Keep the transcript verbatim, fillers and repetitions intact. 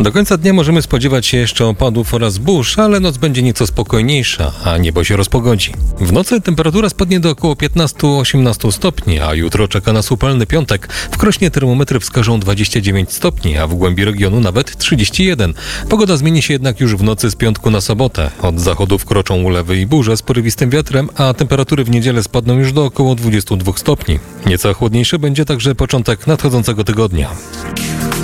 Do końca dnia możemy spodziewać się jeszcze opadów oraz burz, ale noc będzie nieco spokojniejsza, a niebo się rozpogodzi. W nocy temperatura spadnie do około piętnaście do osiemnastu stopni, a jutro czeka nas upalny piątek. W Krośnie termometry wskażą dwadzieścia dziewięć stopni, a w głębi regionu nawet trzydzieści jeden. Pogoda zmieni się jednak już w nocy z piątku na sobotę. Od zachodu wkroczą ulewy i burze z porywistym wiatrem, a temperatury w niedzielę spadną już do około dwudziestu dwóch stopni. Nieco chłodniejszy będzie także początek nadchodzącego tygodnia.